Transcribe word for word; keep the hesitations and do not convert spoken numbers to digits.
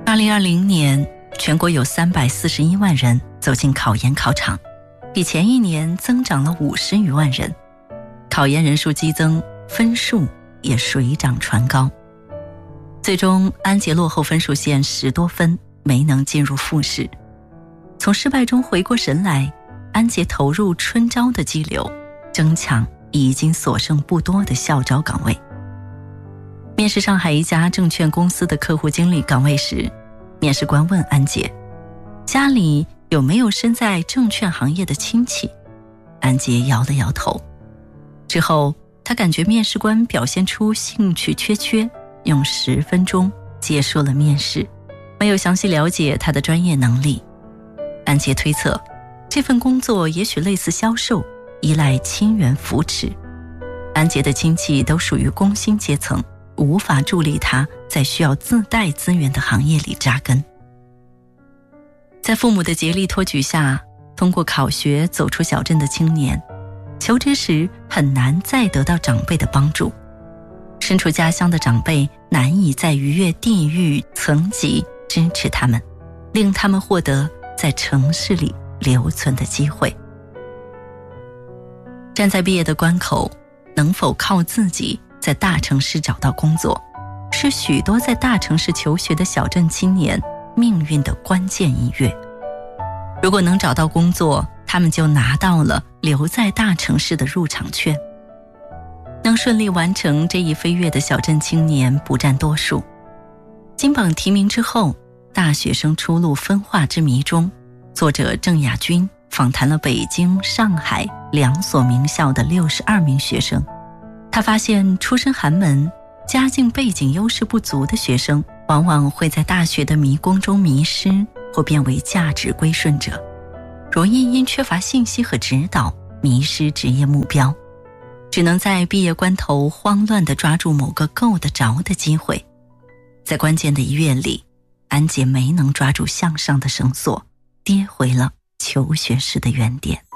二零二零年，全国有三百四十一万人走进考研考场，比前一年增长了五十余万人。考研人数激增，分数也水涨船高。最终，安杰落后分数线十多分，没能进入复试。从失败中回过神来，安杰投入春招的激流，争抢已经所剩不多的校招岗位。面试上海一家证券公司的客户经理岗位时，面试官问安杰，家里有没有身在证券行业的亲戚？安杰摇了摇头。之后，他感觉面试官表现出兴趣缺缺，用十分钟结束了面试，没有详细了解他的专业能力。安杰推测，这份工作也许类似销售，依赖亲缘扶持。安杰的亲戚都属于工薪阶层，无法助力他在需要自带资源的行业里扎根。在父母的竭力托举下，通过考学走出小镇的青年，求职时很难再得到长辈的帮助。身处家乡的长辈难以在逾越地域层级支持他们，令他们获得在城市里留存的机会。站在毕业的关口，能否靠自己在大城市找到工作，是许多在大城市求学的小镇青年命运的关键一跃。如果能找到工作，他们就拿到了留在大城市的入场券。能顺利完成这一飞跃的小镇青年不占多数。金榜题名之后，大学生出路分化之谜中，作者郑雅君访谈了北京、上海两所名校的六十二名学生。他发现出身寒门、家境背景优势不足的学生，往往会在大学的迷宫中迷失，或变为价值归顺者，容易因缺乏信息和指导迷失职业目标，只能在毕业关头慌乱地抓住某个够得着的机会。在关键的一月里，安杰没能抓住向上的绳索，跌回了求学时的原点。